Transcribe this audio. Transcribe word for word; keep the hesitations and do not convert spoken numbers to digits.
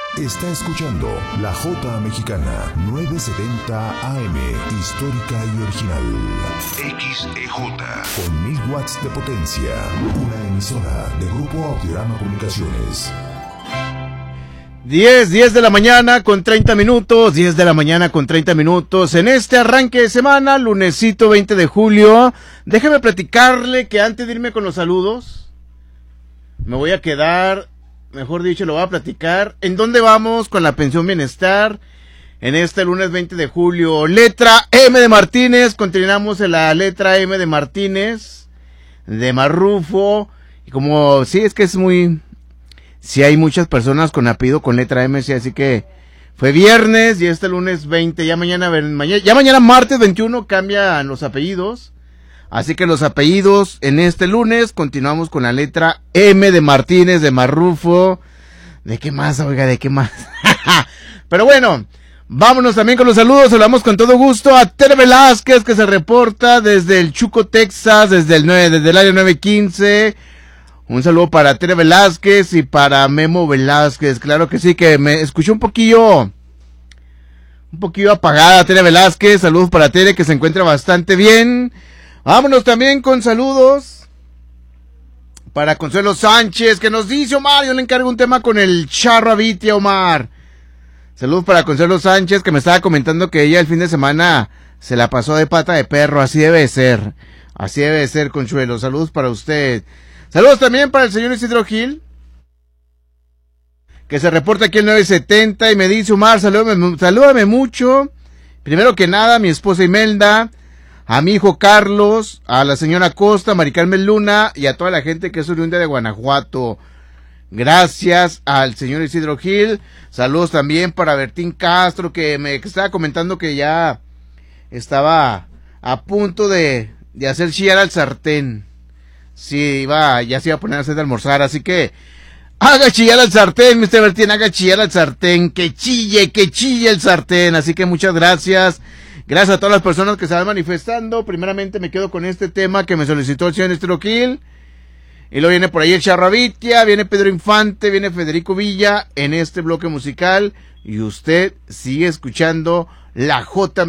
Está escuchando La Jota Mexicana, novecientos setenta A M, histórica y original. X E J, con mil watts de potencia. Una emisora de Grupo Audiorama Comunicaciones. diez, diez de la mañana con treinta minutos, diez de la mañana con treinta minutos, en este arranque de semana, lunesito veinte de julio, déjeme platicarle que antes de irme con los saludos, me voy a quedar, mejor dicho, lo voy a platicar, en dónde vamos con la pensión bienestar, en este lunes veinte de julio, letra M de Martínez, continuamos en la letra M de Martínez, de Marrufo, y como, sí, es que es muy... Sí hay muchas personas con apellido con letra M, sí, así que fue viernes y este lunes veinte, ya mañana, mañana, ya mañana martes veintiuno cambian los apellidos, así que los apellidos en este lunes continuamos con la letra M de Martínez, de Marrufo, ¿de qué más, oiga, de qué más? Pero bueno, vámonos también con los saludos, hablamos con todo gusto a Tere Velázquez que se reporta desde el Chuco, Texas, desde el nueve, desde el área nueve quince. Un saludo para Tere Velázquez y para Memo Velázquez, claro que sí, que me escuchó un poquillo, un poquillo apagada Tere Velázquez, saludos para Tere que se encuentra bastante bien. Vámonos también con saludos para Consuelo Sánchez, que nos dice Omar, yo le encargo un tema con el Charro Avitia, Omar. Saludos para Consuelo Sánchez, que me estaba comentando que ella el fin de semana se la pasó de pata de perro, así debe ser, así debe ser, Consuelo, saludos para usted. Saludos también para el señor Isidro Gil, que se reporta aquí el nueve setenta y me dice, Omar, salúdame, salúdame mucho. Primero que nada, a mi esposa Imelda, a mi hijo Carlos, a la señora Costa, Mari Carmen Luna y a toda la gente que es oriunda de Guanajuato. Gracias al señor Isidro Gil. Saludos también para Bertín Castro, que me que estaba comentando que ya estaba a punto de, de hacer chillar al sartén. Sí, iba, ya se iba a poner a hacer de almorzar, así que haga chillar al sartén, mister Bertín, haga chillar al sartén, que chille, que chille el sartén, así que muchas gracias, gracias a todas las personas que se van manifestando. Primeramente me quedo con este tema que me solicitó el señor Estroquil, y luego viene por ahí el Charro Avitia, viene Pedro Infante, viene Federico Villa en este bloque musical, y usted sigue escuchando La Jota